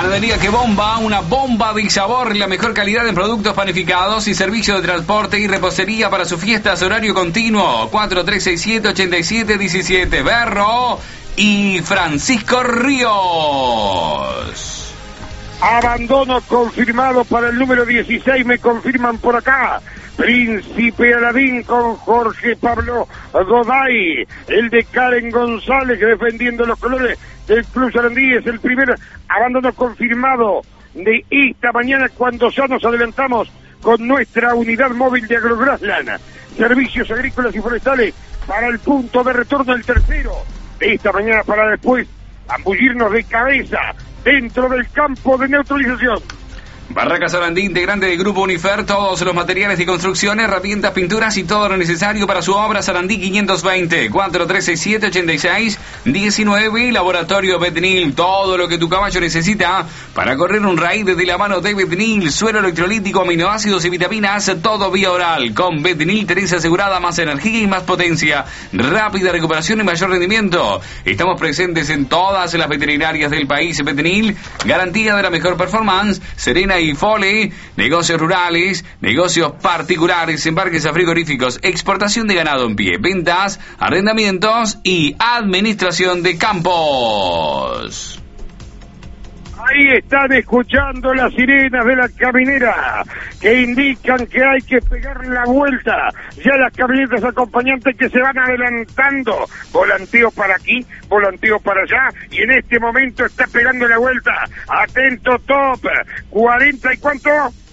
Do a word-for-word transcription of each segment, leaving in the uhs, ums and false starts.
Panadería Que Bomba, una bomba de sabor, la mejor calidad en productos panificados y servicio de transporte y repostería para sus fiestas, horario continuo. cuatro tres seis siete, ocho siete uno siete, Berro y Francisco Ríos. Abandono confirmado para el número dieciséis, me confirman por acá. Príncipe Aladín con Jorge Pablo Goday, el de Karen González defendiendo los colores del Club Sarandí. Es el primer abandono confirmado de esta mañana cuando ya nos adelantamos con nuestra unidad móvil de Agrograsland, servicios agrícolas y forestales, para el punto de retorno, el tercero de esta mañana, para después ambullirnos de cabeza dentro del campo de neutralización. Barraca Sarandí, integrante del Grupo Unifer, todos los materiales de construcción, herramientas, pinturas y todo lo necesario para su obra. Sarandí quinientos veinte, cuatro tres seis siete, ocho seis uno nueve, Laboratorio Betnil, todo lo que tu caballo necesita para correr un raíz de la mano de Betnil, suero electrolítico, aminoácidos y vitaminas, todo vía oral. Con Betnil tenés asegurada más energía y más potencia, rápida recuperación y mayor rendimiento. Estamos presentes en todas las veterinarias del país. Betnil, garantía de la mejor performance, serena y Fole, negocios rurales, negocios particulares, embarques a frigoríficos, exportación de ganado en pie, ventas, arrendamientos y administración de campos. Ahí están escuchando las sirenas de la caminera que indican que hay que pegar la vuelta. Ya las camionetas acompañantes que se van adelantando. Volanteo para aquí, volanteo para allá. Y en este momento está pegando la vuelta. Atento, top. cuarenta y cuánto.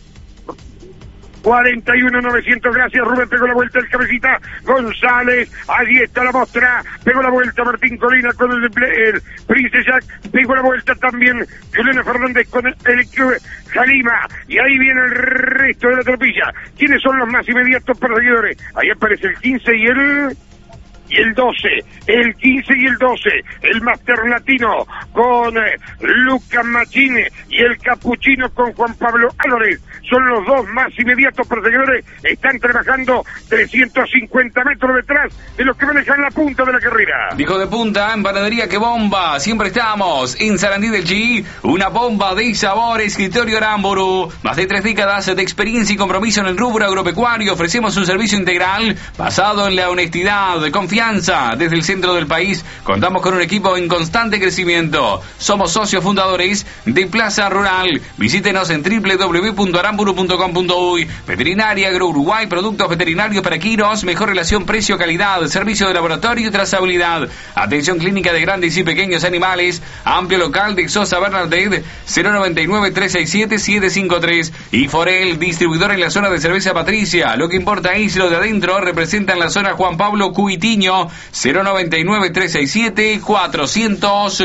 cuarenta y uno novecientos, gracias Rubén, pegó la vuelta el cabecita González, allí está la mostra, pegó la vuelta Martín Colina con el, el Prince Jack, pegó la vuelta también Juliano Fernández con el, el Jalima, y ahí viene el resto de la tropilla. ¿Quiénes son los más inmediatos perseguidores? Ahí aparece el quince y el... y el doce, el quince y el doce, el Master Latino con eh, Luca Machine y el Capuchino con Juan Pablo Álvarez, son los dos más inmediatos perseguidores, están trabajando trescientos cincuenta metros detrás de los que manejan la punta de la carrera. Dijo de punta, en Panadería Que Bomba, siempre estamos en Sarandí del Chi, una bomba de sabor, escritorio Aramburu, más de tres décadas de experiencia y compromiso en el rubro agropecuario, ofrecemos un servicio integral basado en la honestidad, confianza. Desde el centro del país contamos con un equipo en constante crecimiento. Somos socios fundadores de Plaza Rural. Visítenos en doble u doble u doble u punto aramburu punto com punto uy. Veterinaria Agro Uruguay, productos veterinarios para quiros, mejor relación precio-calidad, servicio de laboratorio y trazabilidad, atención clínica de grandes y pequeños animales, amplio local de Sosa Bernadette, cero noventa y nueve, tres seis siete, siete cinco tres, y Forel, distribuidor en la zona de cerveza Patricia. Lo que importa es lo de adentro, representa en la zona Juan Pablo Cuitiño, cero noventa y nueve, tres seis siete, cuatrocientos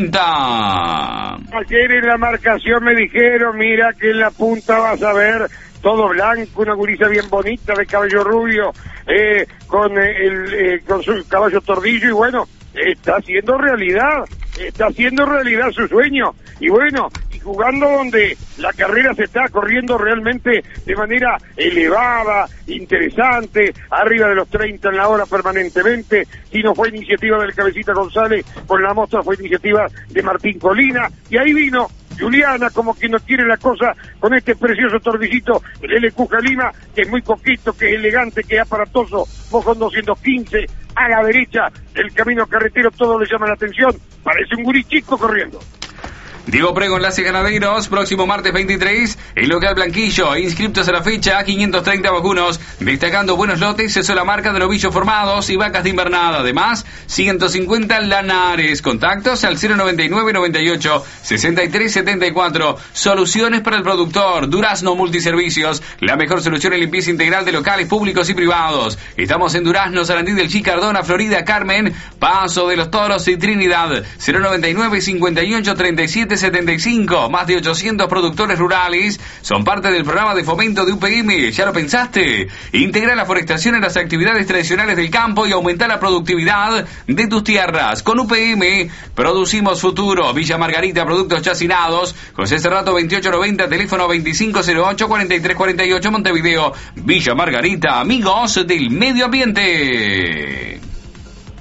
noventa. Ayer en la marcación me dijeron, mira que en la punta vas a ver todo blanco, una gurisa bien bonita de cabello rubio, eh, con, eh, el, eh, con su caballo tordillo, y bueno, está haciendo realidad, está haciendo realidad su sueño, y bueno, y jugando donde la carrera se está corriendo realmente de manera elevada, interesante, arriba de los treinta en la hora permanentemente. Si no fue iniciativa del Cabecita González con la mostra, fue iniciativa de Martín Colina, y ahí vino Juliana, como quien no quiere la cosa, con este precioso tordillito, el L Q Jalima, que es muy coqueto, que es elegante, que es aparatoso, Mojón doscientos quince, a la derecha del camino carretero, todo le llama la atención, parece un gurí chico corriendo. Diego Prego, Enlace Ganaderos, próximo martes veintitrés, el local Blanquillo, inscriptos a la fecha, quinientos treinta vacunos, destacando buenos lotes, eso es la marca de novillos formados y vacas de invernada, además, ciento cincuenta lanares, contactos al cero noventa y nueve, noventa y ocho, sesenta y tres, setenta y cuatro, soluciones para el productor, Durazno Multiservicios, la mejor solución en limpieza integral de locales públicos y privados. Estamos en Durazno, Sarandí del Chi, Cardona, Florida, Carmen, Paso de los Toros y Trinidad, cero noventa y nueve, cincuenta y ocho, treinta y siete, setenta y cinco, más de ochocientos productores rurales son parte del programa de fomento de U P M. ¿Ya lo pensaste? Integra la forestación en las actividades tradicionales del campo y aumenta la productividad de tus tierras. Con U P M producimos futuro. Villa Margarita, productos chacinados, José Cerrato veintiocho noventa, teléfono veinticinco cero ocho, cuarenta y tres cuarenta y ocho, Montevideo. Villa Margarita, amigos del medio ambiente.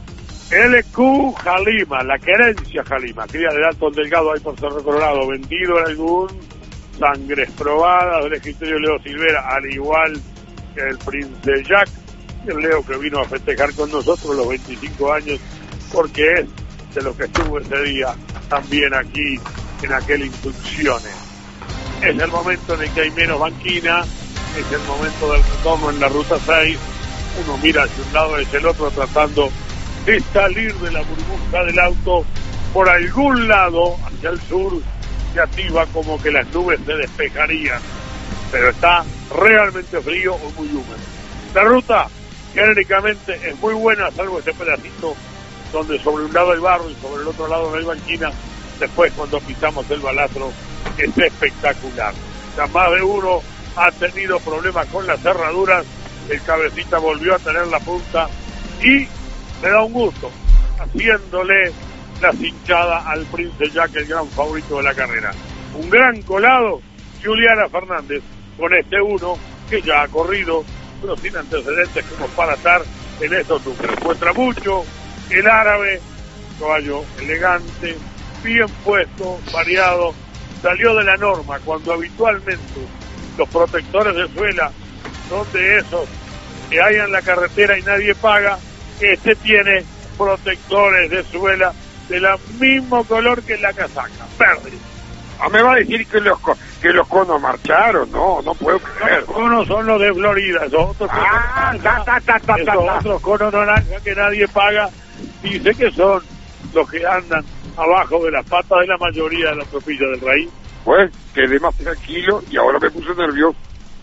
L Q Jalima, la querencia Jalima, cría de Alto Delgado ahí por Cerro Colorado, vendido en algún sangres probadas del escritorio Leo Silvera, al igual que el Prince Jack, el Leo que vino a festejar con nosotros los veinticinco años, porque es de los que estuvo ese día también aquí en aquel Instrucciones. Es el momento en el que hay menos banquina, es el momento del retorno en la ruta seis, uno mira hacia un lado y hacia el otro tratando de salir de la burbuja del auto. Por algún lado, hacia el sur, se activa como que las nubes se despejarían, pero está realmente frío o muy húmedo. La ruta, genéricamente, es muy buena, salvo ese pedacito donde sobre un lado hay barro y sobre el otro lado no hay banquina. Después, cuando pisamos el balastro, es espectacular. Ya más de uno ha tenido problemas con las cerraduras, el cabecita volvió a tener la punta y me da un gusto haciéndole la cinchada al Prince Jack, el gran favorito de la carrera. Un gran colado, Juliana Fernández, con este uno que ya ha corrido, pero sin antecedentes como para estar en estos números. Muestra mucho el árabe, caballo elegante, bien puesto, variado, salió de la norma cuando habitualmente los protectores de suela son de esos que hay en la carretera y nadie paga. Este tiene protectores de suela de la mismo color que la casaca, verde. Ah, me va a decir que los que los conos marcharon, no, no puedo creer. Los conos son los de Florida, esos otros conos, ah, ta, ta, ta, ta, esos ta, ta. otros conos naranja que nadie paga, dice que son los que andan abajo de las patas de la mayoría de las tropillas del raíz. Pues quedé más tranquilo y ahora me puse nervioso.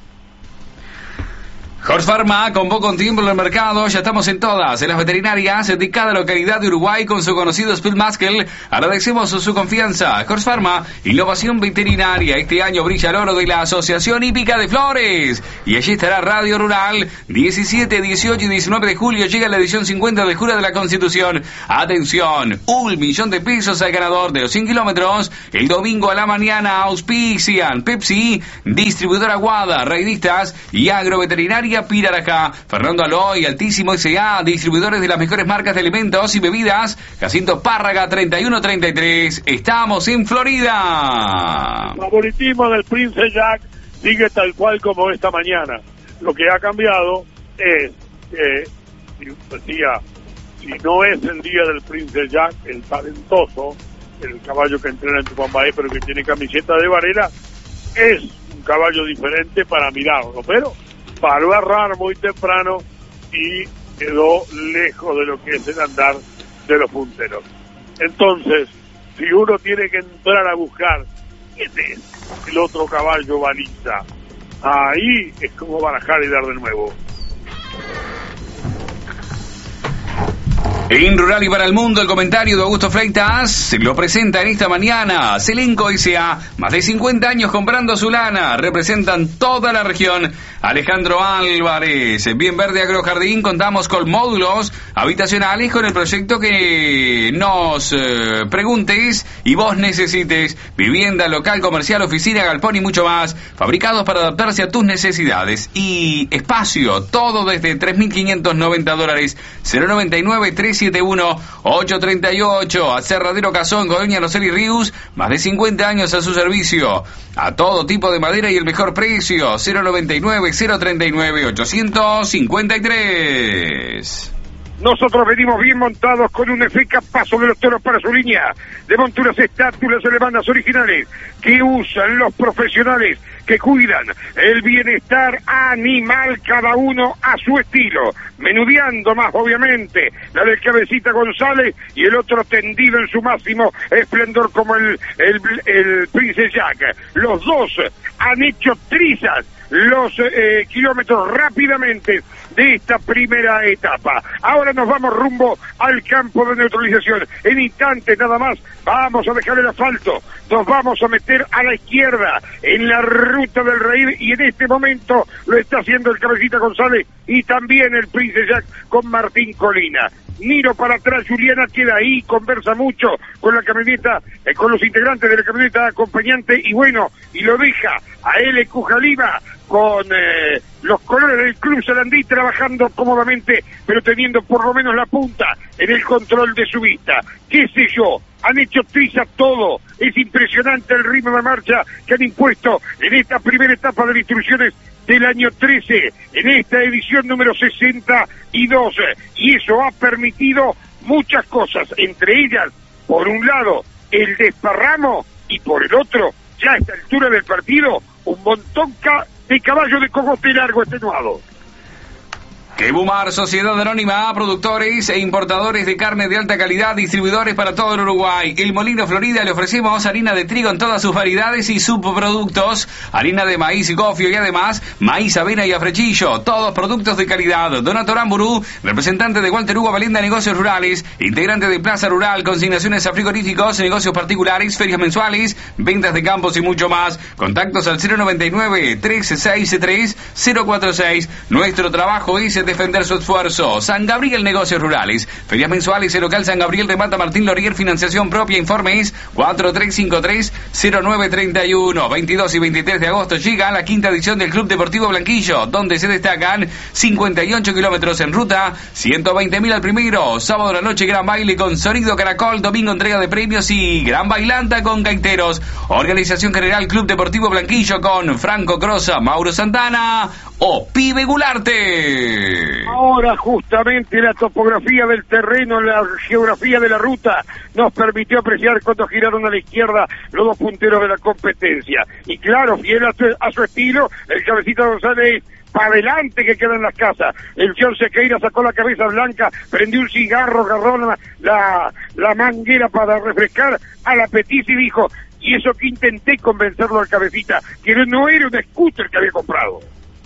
Horse Pharma convocó un tiempo en el mercado, ya estamos en todas, en las veterinarias de cada localidad de Uruguay con su conocido Speed Muscle. Agradecemos su confianza. Horse Pharma, innovación veterinaria. Este año brilla el oro de la Asociación Hípica de Flores. Y allí estará Radio Rural, diecisiete, dieciocho y diecinueve de julio. Llega la edición cincuenta de Jura de la Constitución. Atención, un millón de pesos al ganador de los cien kilómetros. El domingo a la mañana auspician Pepsi, Distribuidora Guada, Raidistas y Agroveterinaria Piraracá, Fernando Aloy, Altísimo S A, distribuidores de las mejores marcas de alimentos y bebidas, Jacinto Párraga treinta y uno treinta y tres. Estamos en Florida. El favoritismo del Prince Jack sigue tal cual como esta mañana. Lo que ha cambiado es que, si decía, si no es el día del Prince Jack, el talentoso, el caballo que entrena en Tupambaé pero que tiene camiseta de varela, es un caballo diferente para mirarlo, pero paró a errar muy temprano y quedó lejos de lo que es el andar de los punteros. Entonces, si uno tiene que entrar a buscar quién es el otro caballo baliza, ahí es como barajar y dar de nuevo. En Rural y para el Mundo, el comentario de Augusto Freitas lo presenta en esta mañana. Selenco S A, más de cincuenta años comprando su lana, representan toda la región. Alejandro Álvarez, Bien Verde Agrojardín, contamos con módulos habitacionales con el proyecto que nos eh, preguntes y vos necesites. Vivienda, local, comercial, oficina, galpón y mucho más, fabricados para adaptarse a tus necesidades. Y espacio, todo desde tres mil quinientos noventa dólares. Cero noventa y nueve, tres siete uno, ocho tres ocho. Aserradero Cazón, Colonia Roseli Rius, más de cincuenta años a su servicio. A todo tipo de madera y el mejor precio. Cero noventa y nueve, cero treinta y nueve, ochocientos cincuenta y tres. Nosotros venimos bien montados con un eficaz paso de los toros para su línea de monturas, estátulas alemanas originales que usan los profesionales que cuidan el bienestar animal, cada uno a su estilo, menudeando más obviamente la del Cabecita González y el otro tendido en su máximo esplendor como el, el, el Prince Jack. Los dos han hecho trizas los eh, kilómetros rápidamente de esta primera etapa. Ahora nos vamos rumbo al campo de neutralización. En instantes nada más vamos a dejar el asfalto, nos vamos a meter a la izquierda en la ruta del Reír y en este momento lo está haciendo el Cabecita González y también el Prince Jack con Martín Colina. Miro para atrás, Juliana queda ahí, conversa mucho con la camioneta, eh, con los integrantes de la camioneta acompañante y bueno, y lo deja a L Q Jalima con eh, los colores del Club Sarandí, trabajando cómodamente, pero teniendo por lo menos la punta en el control de su vista. ¿Qué sé yo? Han hecho trizas todo. Es impresionante el ritmo de marcha que han impuesto en esta primera etapa de instrucciones del año trece, en esta edición número sesenta y dos. Y eso ha permitido muchas cosas, entre ellas, por un lado, el desparramo, y por el otro, ya a esta altura del partido, un montón de caballos de cogote largo extenuado. Ebumar, Sociedad Anónima, productores e importadores de carne de alta calidad, distribuidores para todo el Uruguay. El Molino Florida le ofrecemos harina de trigo en todas sus variedades y subproductos, harina de maíz y gofio y además maíz, avena y afrechillo, todos productos de calidad. Donato Aramburu, representante de Walter Hugo Valenda Negocios Rurales, integrante de Plaza Rural, consignaciones a frigoríficos, negocios particulares, ferias mensuales, ventas de campos y mucho más. Contactos al cero noventa y nueve, tres seis tres, cero cuatro seis. Nuestro trabajo es defender su esfuerzo. San Gabriel Negocios Rurales, ferias mensuales, el local San Gabriel de Mata Martín Lorier, financiación propia. Informes cuatro tres cinco tres, cero nueve tres uno. veintidós y veintitrés de agosto llega la quinta edición del Club Deportivo Blanquillo, donde se destacan cincuenta y ocho kilómetros en ruta, ciento veinte mil al primero, sábado a la noche gran baile con sonido caracol, domingo entrega de premios y gran bailanta con gaiteros. Organización General Club Deportivo Blanquillo con Franco Crosa, Mauro Santana o Pibe Gularte. Ahora justamente la topografía del terreno, la geografía de la ruta nos permitió apreciar cuando giraron a la izquierda los dos punteros de la competencia. Y claro, fiel a su, a su estilo, el Cabecita González para adelante que queda en las casas. El John Sequeira sacó la cabeza blanca, prendió un cigarro, agarró la, la, la manguera para refrescar a la Petit y dijo, y eso que intenté convencerlo al Cabecita, que no era un scooter que había comprado.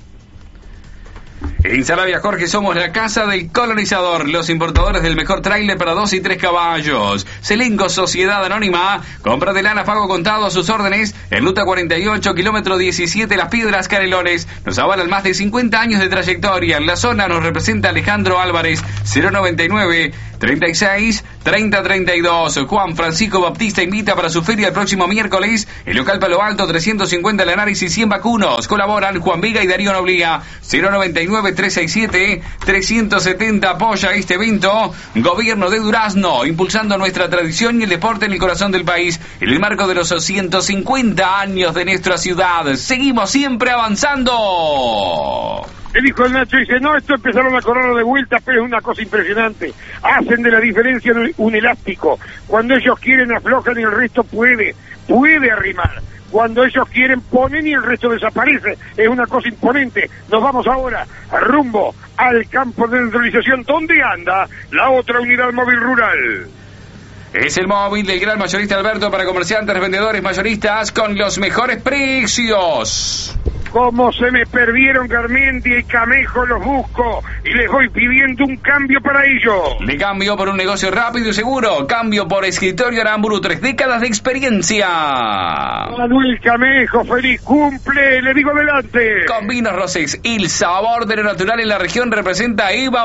En Saravia Jorge somos la casa del colonizador, los importadores del mejor tráiler para dos y tres caballos. Selenco, Sociedad Anónima, compra de lana, pago contado a sus órdenes, en ruta cuarenta y ocho, kilómetro diecisiete, Las Piedras, Canelones. Nos avalan más de cincuenta años de trayectoria. En la zona nos representa Alejandro Álvarez, cero noventa y nueve, treinta y seis, treinta, treinta y dos. Juan Francisco Baptista invita para su feria el próximo miércoles, el local Palo Alto, trescientos cincuenta el análisis, cien vacunos. Colaboran Juan Vega y Darío Noblía, cero noventa y nueve, trescientos sesenta y siete, trescientos setenta. Apoya este evento Gobierno de Durazno, impulsando nuestra tradición y el deporte en el corazón del país, en el marco de los ciento cincuenta años de nuestra ciudad. Seguimos siempre avanzando. El hijo del Nacho dice, no, esto empezaron a correr de vuelta, pero es una cosa impresionante. Hacen de la diferencia un elástico. Cuando ellos quieren aflojan y el resto puede, puede arrimar. Cuando ellos quieren ponen y el resto desaparece. Es una cosa imponente. Nos vamos ahora a rumbo al campo de neutralización. ¿Dónde anda la otra unidad móvil rural? Es el móvil del gran mayorista Alberto para comerciantes, revendedores, mayoristas con los mejores precios. Como se me perdieron Garmendia y Camejo, los busco y les voy pidiendo un cambio para ellos. De cambio por un negocio rápido y seguro. Cambio por Escritorio Aramburu, tres décadas de experiencia. Manuel Camejo, feliz cumple, le digo adelante. Con vinos rosés, el sabor de lo natural en la región representa Eva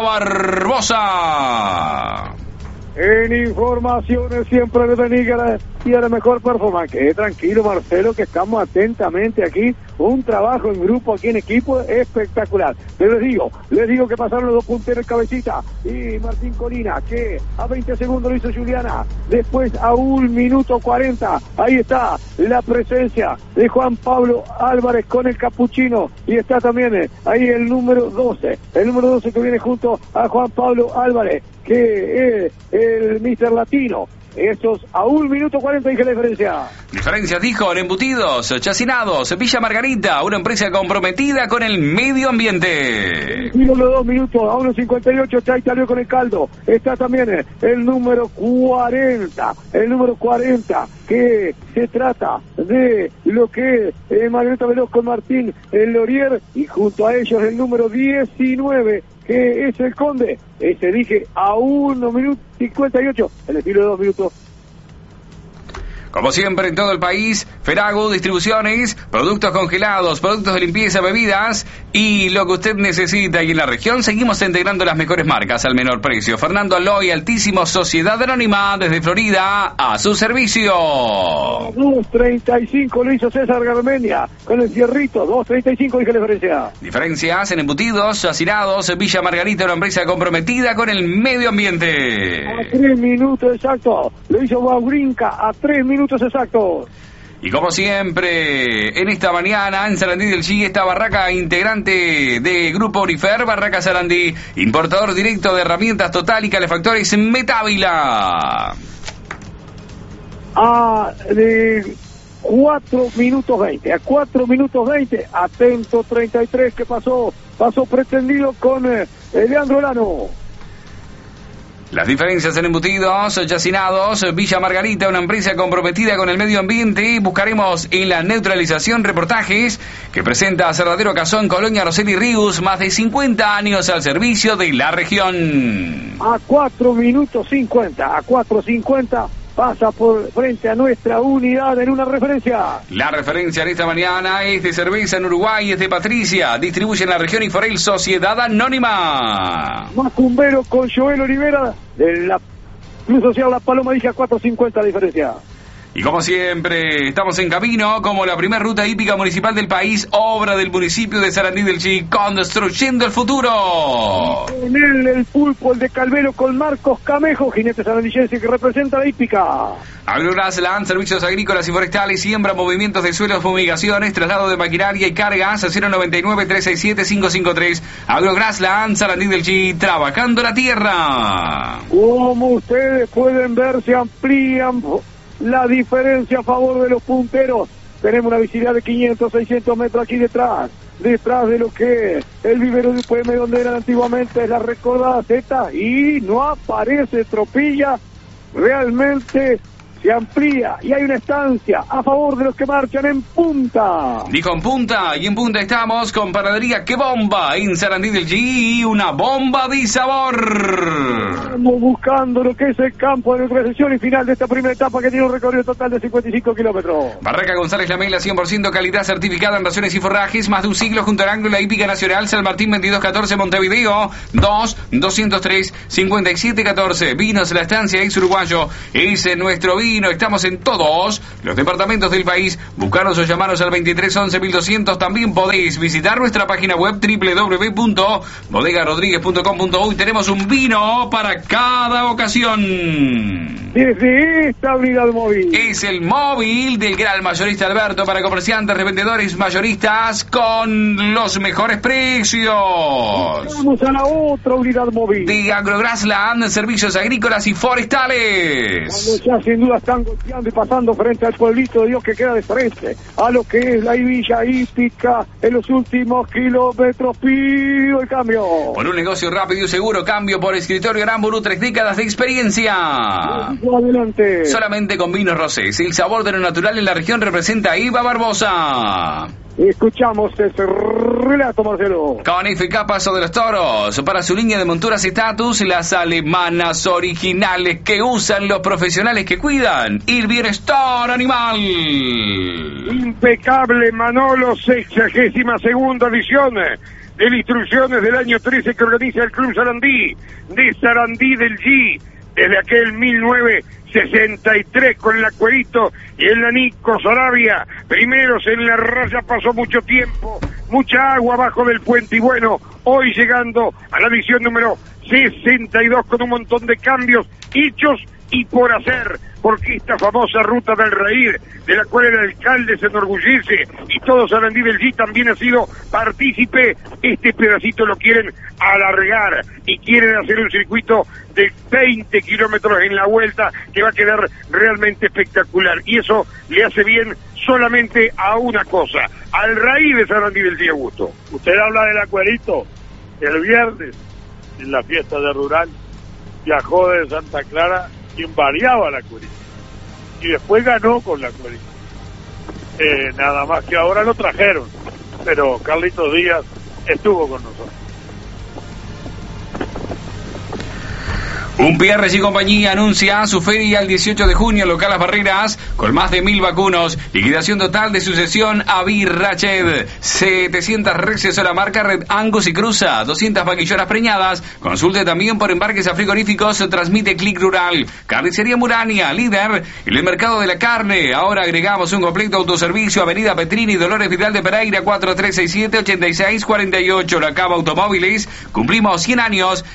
Barbosa. En informaciones siempre de Benítez y a la mejor performance. Quede tranquilo, Marcelo, que estamos atentamente aquí. Un trabajo en grupo, aquí en equipo, espectacular. Les digo, les digo que pasaron los dos punteros Cabecita y Martín Colina, que a veinte segundos lo hizo Juliana. Después a un minuto cuarenta, ahí está la presencia de Juan Pablo Álvarez con el capuchino. Y está también eh, ahí el número doce, el número doce que viene junto a Juan Pablo Álvarez, que es el mister Latino. Estos a un minuto cuarenta, dije la diferencia. Diferencias, dijo, en embutidos, chacinados, Villa Margarita, una empresa comprometida con el medio ambiente. Y los dos minutos, a uno cincuenta y ocho, está Italia con el caldo. Está también el número cuarenta, el número cuarenta, que se trata de lo que es eh, Margarita Veloz con Martín el Lorier, y junto a ellos el número diecinueve, que es el Conde. Ese dije a uno minuto cincuenta y ocho, el estilo de dos minutos. Como siempre en todo el país, Feragu Distribuciones, productos congelados, productos de limpieza, bebidas y lo que usted necesita. Y en la región seguimos integrando las mejores marcas al menor precio. Fernando Aloy, Altísimo, Sociedad Anónima, desde Florida, a su servicio. dos treinta y cinco lo hizo César Garmendia con el cierrito, dos treinta y cinco, dije la diferencia. Diferencias en embutidos, hacinados, Villa Margarita, una empresa comprometida con el medio ambiente. A tres minutos exactos, lo hizo Baurinca, a tres minutos exactos. Y como siempre, en esta mañana, en Sarandí del G, esta Barraca, integrante de Grupo Orifer, Barraca Sarandí, importador directo de herramientas Total y calefactores Metávila. A de cuatro minutos veinte, a cuatro minutos veinte, atento treinta y tres, que pasó, pasó pretendido con eh, Leandro Lano. Las diferencias en embutidos, yacinados, Villa Margarita, una empresa comprometida con el medio ambiente. Buscaremos en la neutralización reportajes que presenta Aserradero Cazón, Colonia Roseli Ríos, más de cincuenta años al servicio de la región. A cuatro minutos cincuenta, a cuatro cincuenta, pasa por frente a nuestra unidad en una referencia. La referencia en esta mañana es de cerveza en Uruguay, es de Patricia. Distribuye en la región Inforel, Sociedad Anónima. Macumbero con Joel Olivera de la Club Social La Paloma, dije a cuatro cincuenta la diferencia. Y como siempre, estamos en camino como la primera ruta hípica municipal del país, obra del municipio de Sarandí del G, construyendo el futuro. En él el pulpo, el de Calvero con Marcos Camejo, jinete sarandillense que representa la hípica. Agrograsland, servicios agrícolas y forestales, siembra, movimientos de suelos, fumigaciones, traslado de maquinaria y cargas, a cero noventa y nueve, trescientos sesenta y siete, quinientos cincuenta y tres. Agrograsland, Sarandí del G, trabajando la tierra. Como ustedes pueden ver, se amplían la diferencia a favor de los punteros. Tenemos una visibilidad de quinientos, seiscientos metros aquí detrás, detrás de lo que el vivero de U P M, donde eran antiguamente la recordada Z, y no aparece Tropilla. Realmente se amplía y hay una estancia a favor de los que marchan en punta. Dijo en punta, y en punta estamos con Panadería Que Bomba en Sarandí del G, una bomba de sabor. Estamos buscando lo que es el campo de nuestra sesión y final de esta primera etapa, que tiene un recorrido total de cincuenta y cinco kilómetros. Barraca González Lamela, cien por ciento calidad certificada en raciones y forrajes, más de un siglo junto al ángulo la hípica nacional. San Martín veintidós catorce, Montevideo, dos doscientos tres, cincuenta y siete catorce. Vinos La Estancia, ex uruguayo, ese es nuestro vino. Estamos en todos los departamentos del país. Buscaros o llamaros al veintitrés once mil doscientos. También podéis visitar nuestra página web doble u doble u doble u punto bodega rodríguez punto com punto uy. Tenemos un vino para cada ocasión. Desde esta unidad móvil. Es el móvil del gran mayorista Alberto para comerciantes, revendedores, mayoristas con los mejores precios. Vamos a la otra unidad móvil de Agrograsland, servicios agrícolas y forestales. Cuando ya sin duda están golpeando y pasando frente al pueblito de Dios que queda de frente a lo que es la villa hípica en los últimos kilómetros. Pido el cambio. Por un negocio rápido y seguro, cambio por escritorio Aramburu, tres décadas de experiencia. Adelante. Solamente con vinos rosés. El sabor de lo natural en la región representa a Iva Barbosa. Escuchamos ese relato, Marcelo. Con F K Paso de los Toros, para su línea de monturas Status, las alemanas originales que usan los profesionales que cuidan el bienestar animal. Impecable, Manolo, sexagésima segunda edición de las instrucciones del año trece que organiza el Club Sarandí, de Sarandí del G, desde aquel mil novecientos sesenta y tres con el Acuerito y el Nico Sarabia, primeros en la raya, pasó mucho tiempo, mucha agua abajo del puente, y bueno, hoy llegando a la edición número sesenta y dos con un montón de cambios hechos y por hacer, porque esta famosa ruta del reír, de la cual el alcalde se enorgullece y todo Sarandí del G también ha sido partícipe, este pedacito lo quieren alargar y quieren hacer un circuito de veinte kilómetros en la vuelta que va a quedar realmente espectacular, y eso le hace bien solamente a una cosa, al raíz de Sarandí del G, Augusto. Usted habla del Acuerito. El viernes, en la fiesta de Rural, viajó de Santa Clara quien variaba la Acuerito, y después ganó con la Acuerito. Eh, nada más que ahora lo trajeron, pero Carlitos Díaz estuvo con nosotros. Un P R G Compañía anuncia su feria el dieciocho de junio en local Las Barreras con más de mil vacunos. Liquidación total de sucesión Avir Rached. setecientas reses a la marca Red Angus y Cruza. doscientas vaquillonas preñadas. Consulte también por embarques a frigoríficos. Transmite Click Rural. Carnicería Murania, líder en el mercado de la carne. Ahora agregamos un completo autoservicio. Avenida Petrini, Dolores Vidal de Pereira, cuatro tres seis siete, ocho seis cuatro ocho. La Cava Automóviles. Cumplimos cien años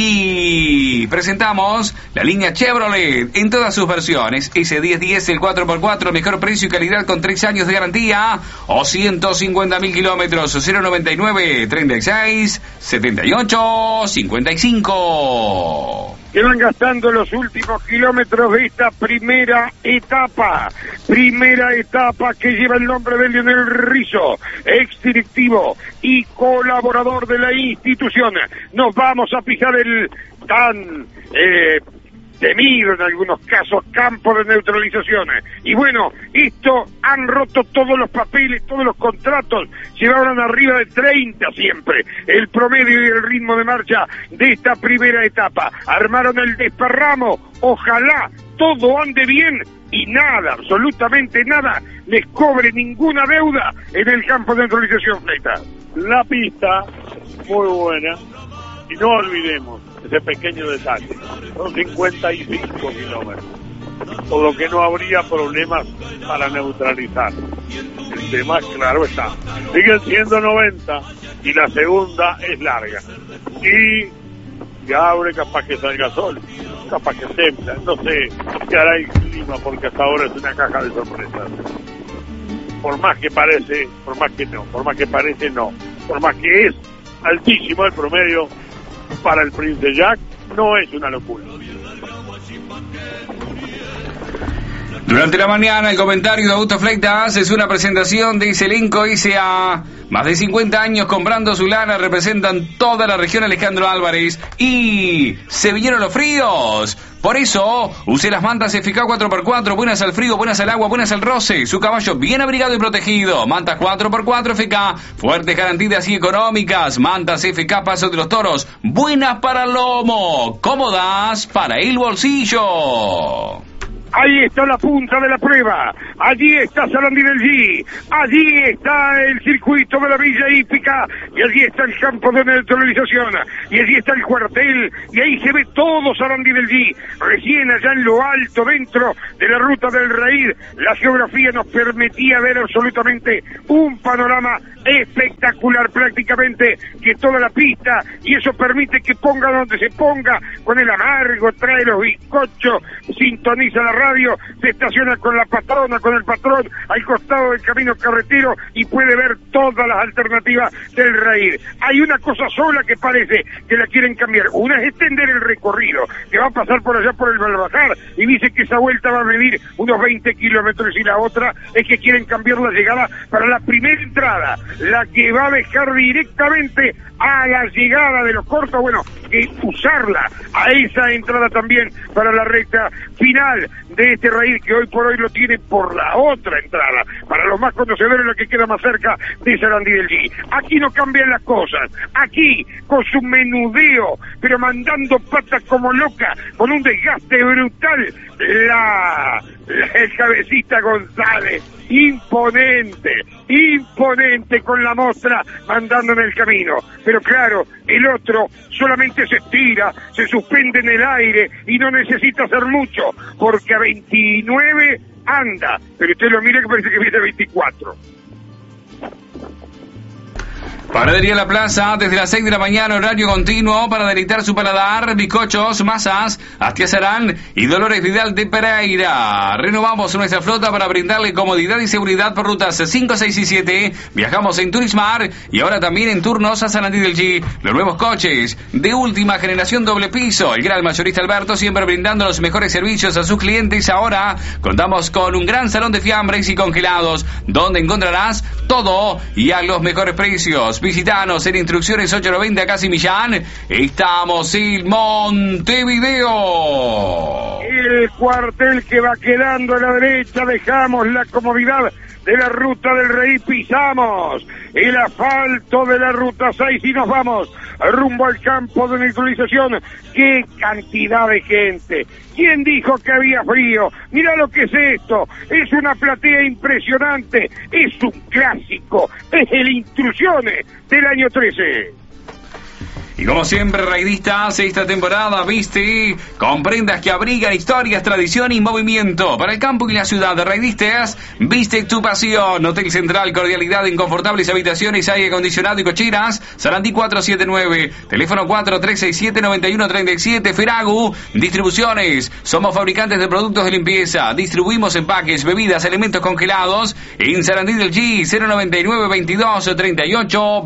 y presentamos Presentamos la línea Chevrolet en todas sus versiones. S diez diez, el cuatro por cuatro, mejor precio y calidad con tres años de garantía o ciento cincuenta mil kilómetros. Cero noventa y nueve, treinta y seis, setenta y ocho, cincuenta y cinco. Que van gastando los últimos kilómetros de esta primera etapa. Primera etapa que lleva el nombre de Lionel Rizzo, ex directivo y colaborador de la institución. Nos vamos a pisar el tan eh, temido en algunos casos campo de neutralización. Y bueno, esto han roto todos los papeles, todos los contratos, llevaban arriba de treinta siempre el promedio y el ritmo de marcha de esta primera etapa. Armaron el desparramo, ojalá todo ande bien y nada, absolutamente nada, les cobre ninguna deuda en el campo de neutralización, Fleita. La pista muy buena y no olvidemos ese pequeño detalle, son cincuenta y cinco kilómetros, por lo que no habría problemas para neutralizar. El tema, claro está, siguen siendo noventa y la segunda es larga y ya abre, capaz que salga sol, capaz que templa, no sé qué hará el clima porque hasta ahora es una caja de sorpresas. Por más que parece, por más que no, por más que parece no, por más que es altísimo el promedio para el Prince Jack, no es una locura. Durante la mañana, el comentario de Autofleitas es una presentación de ese elenco S A. Más de cincuenta años comprando su lana, representan toda la región Alejandro Álvarez. Y se vinieron los fríos. Por eso, use las mantas F K cuatro por cuatro, buenas al frío, buenas al agua, buenas al roce. Su caballo bien abrigado y protegido. Mantas cuatro por cuatro F K, fuertes, garantías y económicas. Mantas F K Paso de los Toros, buenas para el lomo, cómodas para el bolsillo. Ahí está la punta de la prueba, allí está Sarandí del G, allí está el circuito de la Villa Hípica, y allí está el campo de neutralización, y allí está el cuartel, y ahí se ve todo Sarandí del G, recién allá en lo alto, dentro de la ruta del Raíz. La geografía nos permitía ver absolutamente un panorama espectacular, prácticamente que toda la pista, y eso permite que ponga donde se ponga, con el amargo, trae los bizcochos, sintoniza la radio, se estaciona con la patrona, con el patrón, al costado del camino carretero y puede ver todas las alternativas del Raíz. Hay una cosa sola que parece que la quieren cambiar, una es extender el recorrido, que va a pasar por allá por el Balbajar, y dice que esa vuelta va a medir unos veinte kilómetros, y la otra es que quieren cambiar la llegada para la primera entrada, la que va a dejar directamente a la llegada de los cortos, bueno, que usarla a esa entrada también para la recta final de este Raíz, que hoy por hoy lo tiene por la otra entrada, para los más conocedores, lo que queda más cerca de Sarandí del G. Aquí no cambian las cosas, aquí con su menudeo, pero mandando patas como loca, con un desgaste brutal, la, la el cabecita González, imponente, imponente con la mostra, mandando en el camino. Pero claro, el otro solamente se estira, se suspende en el aire y no necesita hacer mucho, porque a veintinueve anda, pero usted lo mira que parece que viene a veinticuatro. Panadería La Plaza, desde las seis de la mañana, horario continuo para deleitar su paladar, bizcochos, masas, Astiazarán y Dolores Vidal de Pereira. Renovamos nuestra flota para brindarle comodidad y seguridad por rutas cinco, seis y siete. Viajamos en Turismar y ahora también en turnos a Sarandí del G. Los nuevos coches de última generación doble piso. El gran mayorista Alberto siempre brindando los mejores servicios a sus clientes. Ahora contamos con un gran salón de fiambres y congelados, donde encontrarás todo y a los mejores precios. Caballeros. Visitanos en Instrucciones ocho noventa Casi Millán. Estamos en Montevideo. El cuartel que va quedando a la derecha, dejamos la comodidad de la Ruta del Rey, pisamos el asfalto de la Ruta seis y nos vamos rumbo al campo de neutralización. ¡Qué cantidad de gente! ¿Quién dijo que había frío? Mira lo que es esto, es una platea impresionante, es un clásico, es el Intrusiones del año trece. Y como siempre, raidistas, esta temporada viste con prendas que abrigan historias, tradición y movimiento. Para el campo y la ciudad de raidistas, viste tu pasión. Hotel Central, cordialidad en confortables habitaciones, aire acondicionado y cocheras. Sarandí cuatrocientos setenta y nueve, teléfono cuatro tres seis siete nueve uno tres siete. Feragu, distribuciones. Somos fabricantes de productos de limpieza. Distribuimos empaques, bebidas, alimentos congelados. En Sarandí del G, cero noventa y nueve veintidós treinta y ocho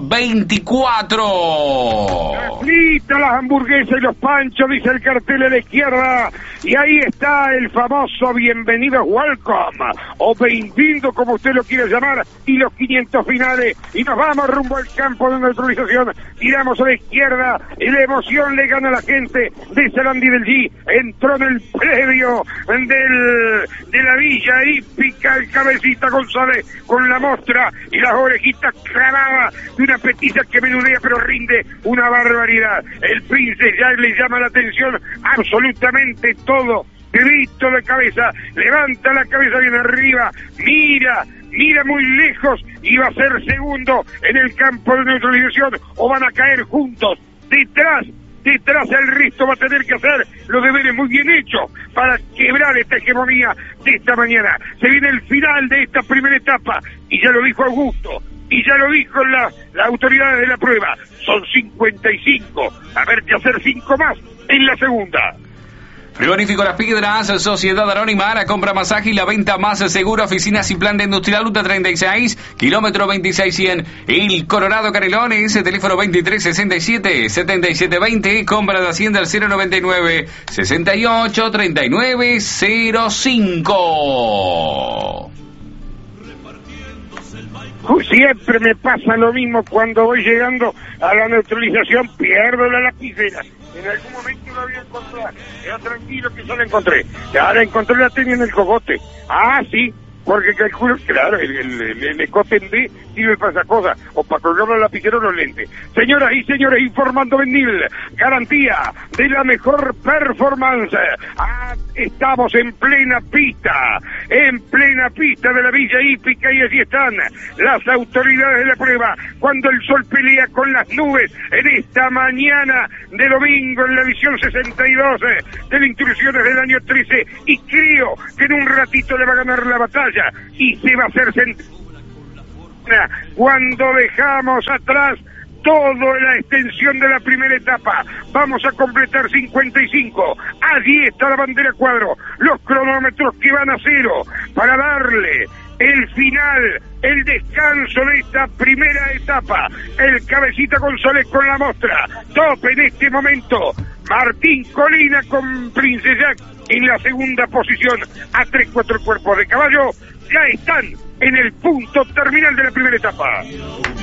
veinticuatro. Fritas, las hamburguesas y los panchos, dice el cartel a la izquierda, y ahí está el famoso bienvenido welcome, o bienvenido como usted lo quiere llamar, y los quinientos finales, y nos vamos rumbo al campo de neutralización, tiramos a la izquierda, y la emoción le gana a la gente de Sarandí del G, entró en el predio del, de la Villa Hípica el Cabecita González con la mostra y las orejitas clavadas de una petiza que menudea pero rinde una barbaridad. El Prince ya le llama la atención absolutamente todo, grito de cabeza, levanta la cabeza bien arriba, mira, mira muy lejos y va a ser segundo en el campo de neutralización o van a caer juntos, detrás, detrás el Risto va a tener que hacer los deberes muy bien hechos para quebrar esta hegemonía de esta mañana. Se viene el final de esta primera etapa y ya lo dijo Augusto. Y ya lo dijo la, la autoridad de la prueba, son cincuenta y cinco, a ver que hacer cinco más en la segunda. Frigorífico Las Piedras, Sociedad Anónima, la compra masaje y la venta más segura, oficinas y plan de industrial, ruta treinta y seis, kilómetro veintiséis cien, el Colorado Canelones, teléfono veintitrés sesenta y siete setenta y siete veinte, compra de Hacienda al cero noventa y nueve sesenta y ocho treinta y nueve cero cinco. Siempre me pasa lo mismo cuando voy llegando a la neutralización, pierdo la lapicera. En algún momento la voy a encontrar. Queda tranquilo que ya la encontré. Ya la encontré, la tenía en el cogote. Ah, sí, porque calculo, claro, el, el, el, el escote en D sirve para esa cosa, o para colgar los lapiceros los lentes. Señoras y señores, informando Vendil, garantía de la mejor performance. Ah, estamos en plena pista, en plena pista de la Villa Hípica y allí están las autoridades de la prueba, cuando el sol pelea con las nubes en esta mañana de domingo en la edición sesenta y dos de las Intrusiones del año trece, y creo que en un ratito le va a ganar la batalla y se va a hacer sentir cuando dejamos atrás toda la extensión de la primera etapa. Vamos a completar cincuenta y cinco. Allí está la bandera cuadro, los cronómetros que van a cero para darle el final, el descanso de esta primera etapa. El Cabecita González con la mostra, top en este momento. Martín Colina con Prince Jack en la segunda posición, a tres cuatro cuerpos de caballo. Ya están en el punto terminal de la primera etapa.